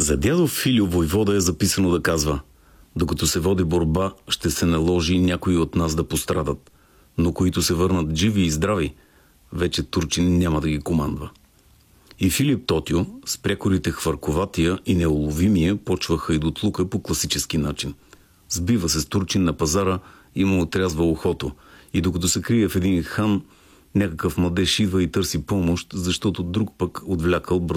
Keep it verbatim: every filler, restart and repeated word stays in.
За дядо Филю войвода е записано да казва: докато се води борба, ще се наложи някои от нас да пострадат, но които се върнат живи и здрави, вече Турчин няма да ги командва. И Филип Тотю с прякорите Хвърковатия и Неуловимия почваха и дотлука по класически начин. Сбива се с Турчин на пазара и му отрязва ухото, и докато се крие в един хан, някакъв младеж идва и търси помощ, защото друг пък отвлякал